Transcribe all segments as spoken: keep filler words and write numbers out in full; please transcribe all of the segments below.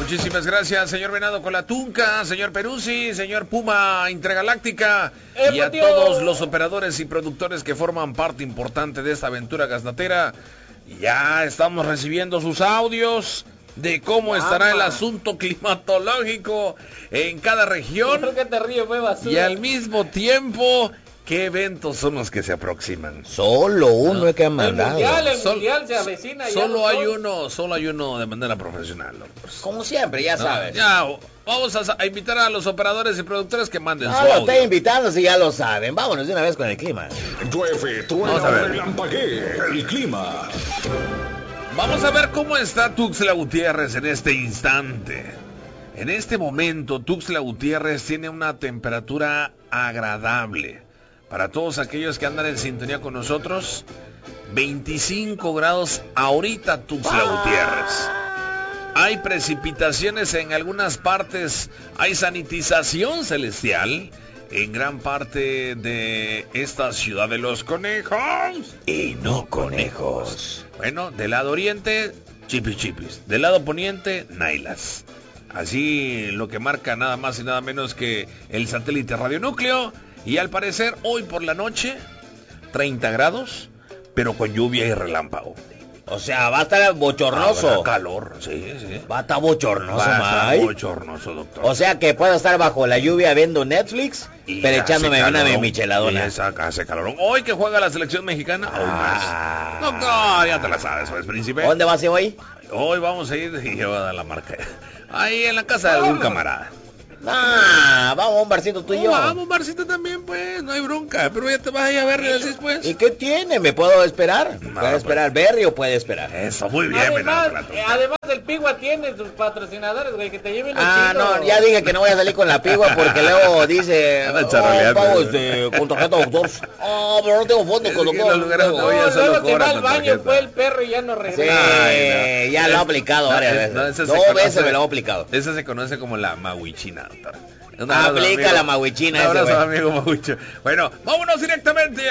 Muchísimas gracias, señor Venado con la Tunca, señor Peruzzi, señor Puma Intergaláctica ¡Eh, y a tío! todos los operadores y productores que forman parte importante de esta aventura gasnatera. Ya estamos recibiendo sus audios de cómo Llama. estará el asunto climatológico en cada región. ¿Por qué te ríes, fue basura? Y al mismo tiempo, ¿qué eventos son los que se aproximan? Solo uno No. es que ha El mandado. mundial, el Sol- mundial se avecina. ya Solo no hay son. uno, solo hay uno de manera profesional. Locos. Como siempre, ya No, sabes. ya, vamos a, a invitar a los operadores y productores que manden No su lo audio. estoy invitando si ya lo saben. Vámonos de una vez con el clima. Llueve, Vamos a truena, ver. relampaguee, el clima. Vamos a ver cómo está Tuxtla Gutiérrez en este instante. En este momento, Tuxtla Gutiérrez tiene una temperatura agradable. Para todos aquellos que andan en sintonía con nosotros, veinticinco grados ahorita Tuxtla Gutiérrez. Hay precipitaciones en algunas partes, hay sanitización celestial en gran parte de esta ciudad de los conejos. Y no conejos. Bueno, del lado oriente, chipis chipis. Del lado poniente, nailas. Así lo que marca nada más y nada menos que el satélite radionúcleo. Y al parecer, hoy por la noche, treinta grados, pero con lluvia y relámpago. O sea, va a estar bochornoso. Habrá calor, sí, sí. Va a estar bochornoso, Va a estar Mike. bochornoso, doctor. O sea que puedo estar bajo la lluvia viendo Netflix, Y pero hace echándome una calorón. micheladona. Y esa- hace calorón. Hoy que juega la selección mexicana, aún Ah. más. Doctor, ya te la sabes, pues, príncipe. ¿Dónde vas hoy? Hoy vamos a ir y yo voy a dar la marca. Ahí en la casa de algún camarada. Ah, vamos a un barcito tú y yo. Oh, vamos, Marcito, también, pues, no hay bronca. Pero ya te vas a ir a ver el pues. ¿Y qué tiene? ¿Me puedo esperar? No, ¿Puede esperar Berry o puede esperar? Eso, muy bien, Además, Venado con la Tunca. eh, además el Pigua tiene sus patrocinadores, güey, que te lleven los Ah, chinos. no, ya dije que no voy a salir con la pigua porque luego dice, Anda oh, charoleando. pago este, con tarjeta doctor. Oh, pero no tengo fondo Es con que doctor. los lugares donde voy a No, solo luego se cobran va al con baño, tarjeta. fue el perro y ya no Sí, regresa. Ay, no. ya lo Es- he aplicado no, varias es- veces. no, ese se Dos conoce- veces me lo he aplicado. Esa se conoce como la mahuichina, doctor. Un abrazo, Aplica amigo. la mahuichina Un ese, abrazo, güey. amigo mahuicho. Bueno, vámonos directamente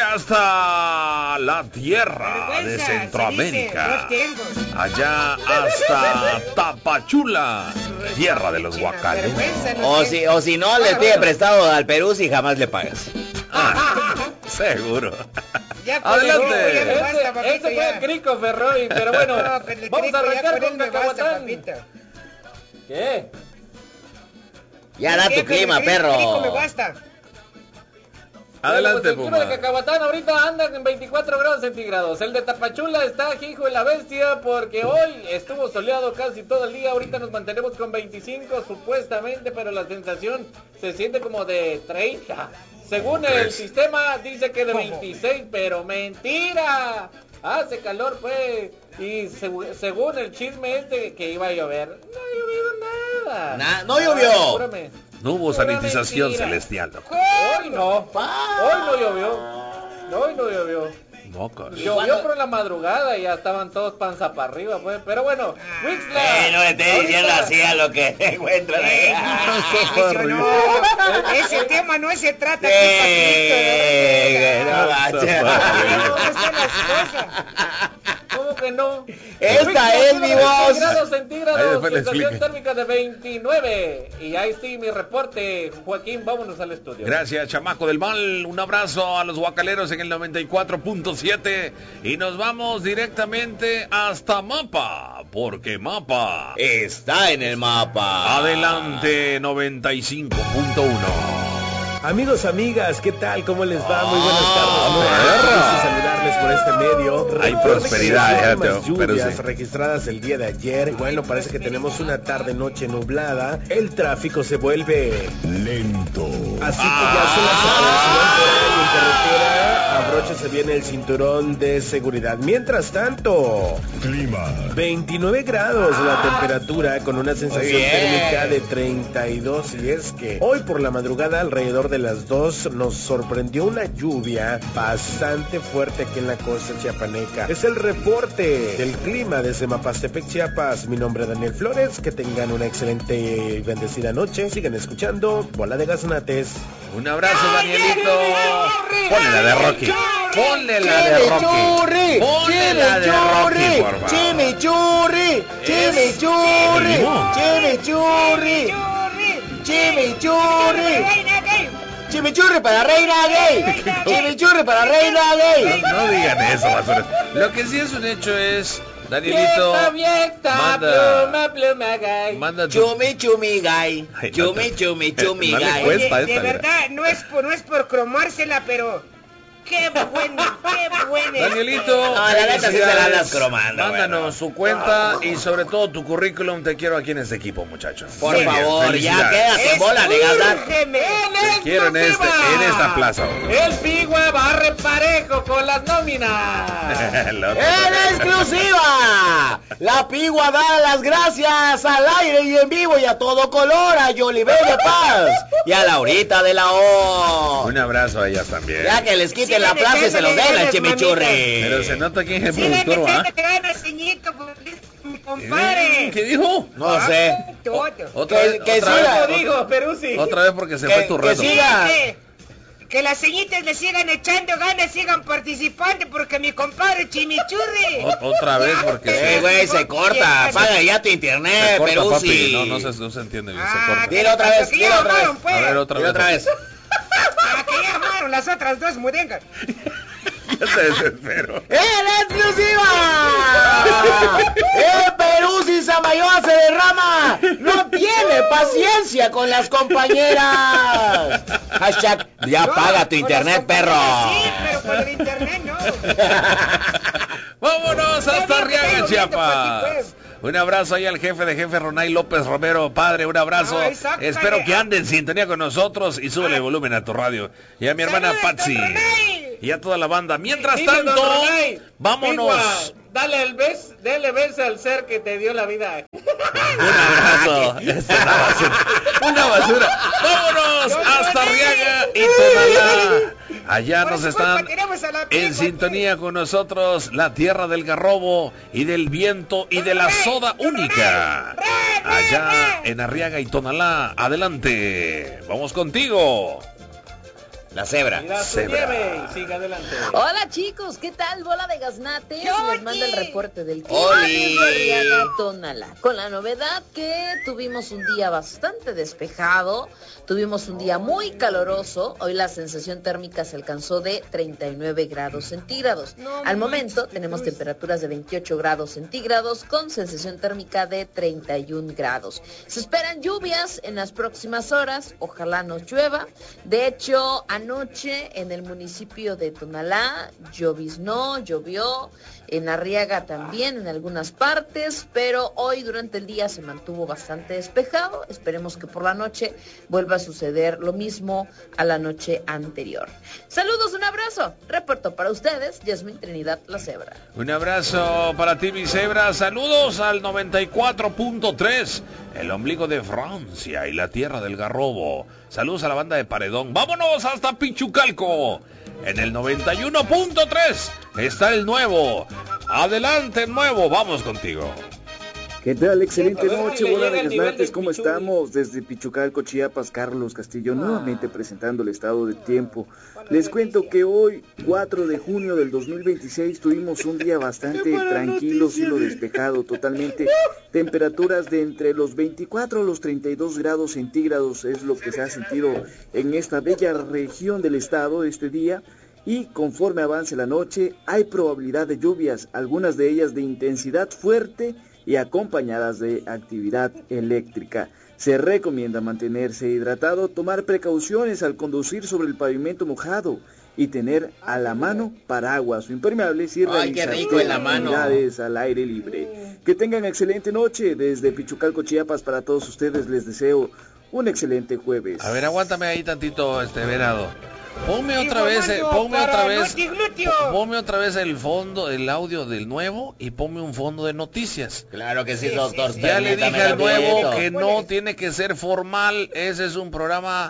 hasta la tierra de Centroamérica. Allá hasta Tapachula, tierra de los guacales. O si, o si no, le pide prestado al Perú si jamás le pagas. Ah, seguro. Ya, Adelante. ya me basta, Ese, papito, ese fue ya. el crico, Ferroy, pero bueno, No, pero el vamos crico a ya arrancar con él con me basta, Cacahuatán. papito. ¿Qué? Ya da ¿Qué, tu con el clima, crico- perro. crico me basta. Adelante, Bueno, pues el clima de Puma. Cacahuatán ahorita anda en veinticuatro grados centígrados. El de Tapachula está hijo de la bestia porque hoy estuvo soleado casi todo el día. Ahorita nos mantenemos con veinticinco supuestamente, pero la sensación se siente como de treinta. Según el ¿Crees? sistema dice que de veintiséis, pero mentira. Hace calor pues. Y segu- según el chisme este que iba a llover, no ha llovido nada. Na- no llovió. Ay, júrame. No hubo Pura sanitización mentira. celestial, doctor. Hoy no. Hoy no llovió. Hoy no llovió. Mocos. Llovió por la madrugada y ya estaban todos panza para arriba, pues. Pero bueno, Wixla. Eh, no le estés diciendo ahorita- así a lo que encuentran ahí. Eso no, ese tema no se trata aquí, Eh, papito. no ¿verdad? manches. ¿Cómo están las cosas? ¿Cómo que no? Esta Wixla es tiene mi veintiséis voz. grados Ahí centígrados, después le sensación explica. térmica de veintinueve. Y ahí sí mi reporte, Joaquín, vámonos al estudio. Gracias, chamaco del mal. Un abrazo a los guacaleros en el noventa y cuatro punto siete. Y nos vamos directamente hasta Mapa, porque Mapa Está en el mapa. adelante noventa y cinco punto uno. Amigos, amigas, ¿qué tal? ¿Cómo les va? Muy buenas Ah, tardes. perro. Muy gusto saludarles por este medio. Hay Recuerden prosperidad, que ya las te- últimas pero lluvias sí. registradas el día de ayer. Bueno, parece que tenemos una tarde-noche nublada. El tráfico se vuelve Lento. así que ya se la saben. Si van por ahí en carretera, abróchese bien el cinturón de seguridad. Mientras tanto, Clima. veintinueve grados la temperatura con una sensación Muy bien. térmica de treinta y dos. Y es que hoy por la madrugada alrededor de las dos nos sorprendió una lluvia bastante fuerte aquí en la costa chiapaneca. Es el reporte del clima desde Mapastepec, Chiapas. Mi nombre es Daniel Flores. Que tengan una excelente y bendecida noche. Sigan escuchando Bola de Gaznates. Un abrazo, Danielito. Ponle la de Rocky. Ponle la de Rocky. Ponle la de Rocky, por favor. Chimichurri, chimichurri, chimichurri, chimichurri. Chimichurri para reina gay. Chimichurri para reina gay. No, no digan eso, basura. Lo que sí es un hecho es, Danielito, manda, pluma, pluma, gay. Manda tu... Chumi, chumi, gay. Ay, Chumi, no te- chumi, chumi, no le gay. cuesta. Oye, esta, de mira. verdad, no es por, no es por cromársela, pero qué bueno, qué bueno. Danielito, No, la neta sí se la andas cromando. mándanos bueno. su cuenta y sobre todo tu currículum. Te quiero aquí en este equipo, muchachos. Por Muy bien, favor, ya felicidades. quédate en bola de gastar. Escúcheme. Te quiero en, este, en esta plaza. El Pigua barre parejo con las nóminas. El otro. ¡En exclusiva! La Pigua da las gracias al aire y en vivo y a todo color a Yolibel de Paz y a Laurita de la O. Un abrazo a ellas también. Ya que les quiten la Sigan plaza y se los den al echándole chimichurri. Pero se nota quién es el Sigan productor, ¿va? echándole ganas, ceñito, porque es mi ¿Eh? compadre. ¿Qué dijo? No sé. Todo. Otra Que- vez, que otra siga. vez, ¿Cómo dijo, Peruzzi? otra vez porque se Que- fue tu que reto. siga. Que, que las ceñitas le sigan echando ganas, sigan participando, porque mi compadre Chimichurri. O- otra vez porque Eh, se, güey, se corta. Paga ya tu se internet, corta, papi. Peruzzi. No, no se, no se entiende bien, se Ah, corta. Dilo otra vez, que dilo ya otra vez. llamaron, pues. A ver, otra Y vez. otra vez. Ah, que ya llamaron las otras dos mudengas. Ya se desesperó. ¡En exclusiva! ¡El Peruzzi Samayoa se derrama! ¡No tiene paciencia con las compañeras! Hashtag, ya No, paga tu con internet, las perro. compañeras Sí, pero con el internet no. Vámonos Ya hasta bien que Arriaga, tengo viento por Chiapas. aquí, pues. Un abrazo ahí al jefe de jefe Ronay López Romero. Padre, un abrazo. Ay, sácale. Espero que ande en sintonía con nosotros y súbele el volumen a tu radio. Y a mi hermana Saludos, Patsy. don Ronay. Y a toda la banda. Mientras Dice don tanto, Ronay, vámonos. Pigua, dale el beso, dele beso al ser que te dio la vida. Un abrazo. Es una basura. Una basura. Vámonos Don hasta Ronay. Arriaga y Tonalá. Allá Por nos su están culpa tenemos a la en Pigua, sintonía con nosotros la tierra del garrobo y del viento y de la soda única. Allá en Arriaga y Tonalá. Adelante. Vamos contigo. La cebra. Mira su Cebra. nieve y siga adelante. Hola chicos, ¿qué tal? Bola de gaznates. Les manda el reporte del ¡Oli! clima desde Arriaga, Tonalá. Con la novedad que tuvimos un día bastante despejado, tuvimos un día muy caloroso. Hoy la sensación térmica se alcanzó de treinta y nueve grados centígrados. Al momento tenemos temperaturas de veintiocho grados centígrados con sensación térmica de treinta y un grados. Se esperan lluvias en las próximas horas, ojalá nos llueva. De hecho, anoche en el municipio de Tonalá lloviznó, llovió, en Arriaga también en algunas partes, pero hoy durante el día se mantuvo bastante despejado. Esperemos que por la noche vuelva a suceder lo mismo a la noche anterior. Saludos, un abrazo. Reporto para ustedes, Yasmín Trinidad La Cebra. Un abrazo para ti, mi cebra. Saludos al noventa y cuatro punto tres, el ombligo de Francia y la tierra del garrobo. Saludos a la banda de Paredón. Vámonos hasta Pichucalco. En el noventa y uno punto tres está el nuevo. Adelante, nuevo. Vamos contigo. ¿Qué tal? Excelente A ver si noche, le bola llega de el nivel gaznates, del ¿cómo Pichurri? estamos? Desde Pichucalco, Chiapas, Carlos Castillo, nuevamente presentando el estado del tiempo. Les cuento que hoy, cuatro de junio del dos mil veintiséis, tuvimos un día bastante tranquilo, cielo despejado totalmente. Temperaturas de entre los veinticuatro a los treinta y dos grados centígrados es lo que se ha sentido en esta bella región del estado este día. Y conforme avance la noche, hay probabilidad de lluvias, algunas de ellas de intensidad fuerte y acompañadas de actividad eléctrica. Se recomienda mantenerse hidratado, tomar precauciones al conducir sobre el pavimento mojado y tener a la mano paraguas o impermeables y Ay, qué realizar rico en la mano. actividades al aire libre. Que tengan excelente noche. Desde Pichucalco, Chiapas, para todos ustedes les deseo un excelente jueves. A ver, aguántame ahí tantito, este Verado. Ponme otra vez, eh, Informando ponme para otra vez, Notiglutio. ponme otra vez el fondo, el audio del nuevo y ponme un fondo de noticias. Claro que sí, Sí, doctor. sí, sí. Ya le Permítame dije al nuevo tantito. que no tiene que ser formal, ese es un programa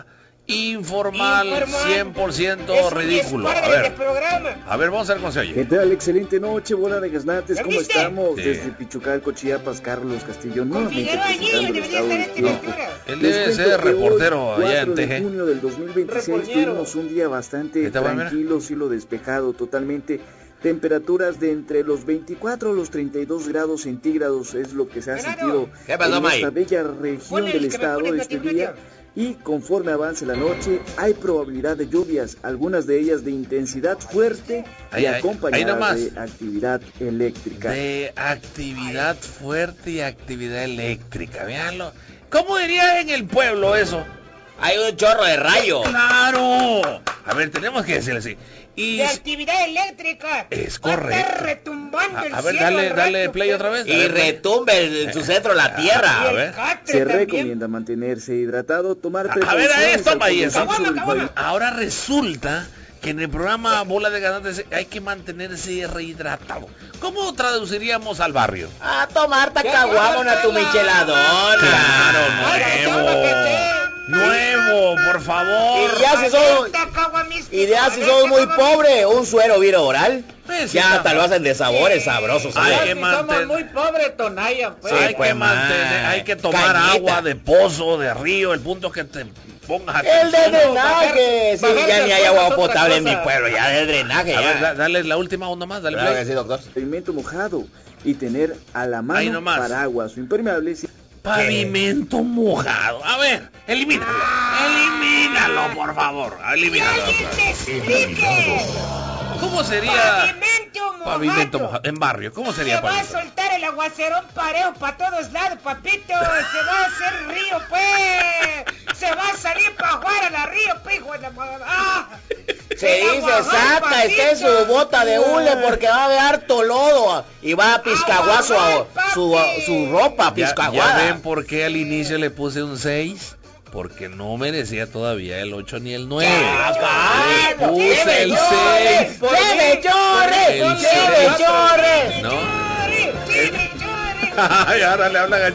informal, Informal. cien por ciento Es un ridículo. A descuadre de ver, programa. a ver, vamos a ver cómo se oye. ¿Qué tal? Excelente noche, bola de gaznates. ¿Lo ¿Cómo viste? estamos? Sí. Desde Pichucalco, Chiapas, Carlos Castillo. Con Nuevamente Figueroa presentando Aguirre el debería estado estar del este tiempo. lectura. Él Les debe cuento ser que hoy, reportero allá en cuatro de T G. junio del dos mil veintiséis, Reportero. tuvimos un día bastante Ahí está, bueno, mira. tranquilo, cielo despejado totalmente. Temperaturas de entre los veinticuatro a los treinta y dos grados centígrados es lo que se ha Claro. sentido ¿Qué pasó, en May? esta bella región Ponle del el que me estado pone este Platino día. Y conforme avance la noche, hay probabilidad de lluvias, algunas de ellas de intensidad fuerte Ahí, y ahí, ahí acompañadas nomás. de actividad eléctrica. De actividad fuerte y actividad eléctrica, véanlo. ¿Cómo diría en el pueblo eso? Hay un chorro de rayo. ¡Claro! A ver, tenemos que decirle así. Y... De actividad eléctrica. Es Va a correcto. estar retumbando el A, a ver, cielo dale, al dale rato, play pues. otra vez. A Y ver, play. retumbe en su centro la tierra. A Y ver. el catre Se también. recomienda mantenerse hidratado, tomar A- a ver, a precauciones esto, al Maíz. conducir Caguama, sobre el caguama. Ahora resulta que en el programa Bola de Gaznantes hay que mantenerse rehidratado. ¿Cómo traduciríamos al barrio? A tomar tacaguama, una tu micheladona. Claro, Ay, nuevo. cálmate. Nuevo, por favor. Y ya si son, Alerta, caguamista, y ya si alerta, son muy caguamista. pobres, un suero viro oral. Pues, sí, Ya está. hasta lo hacen de sabores sabrosos. Ay, Ya ¿sabes? que si somos manten- muy pobres, Tonaya, pues. hay, pues, que mantener, man. hay que tomar Cañita. agua de pozo, de río, el punto es que te pongas El de atención. drenaje. Sí, bajarse ya ni al hay pueblo agua es otra potable en mi cosa. pueblo. Ya de drenaje. A ya. ver, da- dale la última onda más, dale Claro play. que sí, doctor. pavimento mojado y tener a la Ahí mano nomás. paraguas o impermeables. Pavimento mojado. A ver, elimínalo. Elimínalo, por favor. Elimínalo. ¡Alguien me explique! ¿Cómo sería Pavimento mojado. pavimento mojado? En barrio, ¿cómo sería Se va a pavimento? soltar el aguacerón parejo para todos lados, papito. Se va a hacer río, pues. Se va a salir para jugar a la río, pues, hijo de la madre. ¡Ah! Se El dice, aguajón, saca este papito. su bota de hule porque va a haber harto lodo y va a piscaguazo a su, su ropa Ya, ya piscaguada. ven por qué al inicio le puse un seis. Porque no merecía todavía el ocho ni el nueve. ¡Ah, Le puse el seis. ¡Lleve chorre! El ¡Lleve seis. chorre! ¿No? ¡Chore, chore, chore! Ay, ahora le hablan a